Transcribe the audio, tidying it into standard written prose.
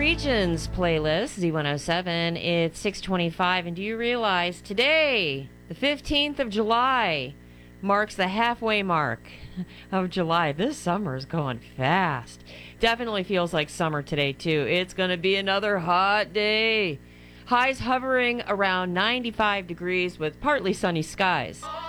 Regions playlist, Z107. It's 6:25, and do you realize today, the 15th of July, marks the halfway mark of July. This summer is going fast. Definitely feels like summer today, too. It's going to be another hot day. Highs hovering around 95 degrees with partly sunny skies.